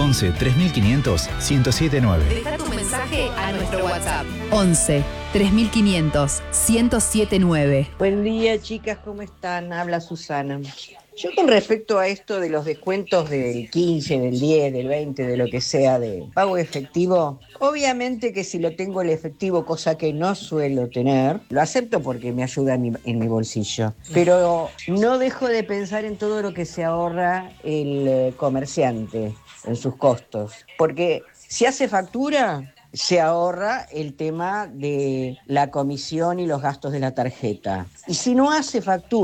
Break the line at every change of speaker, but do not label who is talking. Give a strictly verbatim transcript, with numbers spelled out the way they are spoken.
once tres mil quinientos ciento siete nueve.
Deja tu mensaje a nuestro WhatsApp.
once tres mil quinientos ciento siete nueve.
Buen día, chicas, ¿cómo están? Habla Susana. Yo con respecto a esto de los descuentos del quince, del diez, del veinte, de lo que sea de pago efectivo, obviamente que si lo tengo el efectivo, cosa que no suelo tener, lo acepto porque me ayuda en mi, en mi bolsillo. Pero no dejo de pensar en todo lo que se ahorra el eh, comerciante en sus costos. Porque si hace factura, se ahorra el tema de la comisión y los gastos de la tarjeta. Y si no hace factura,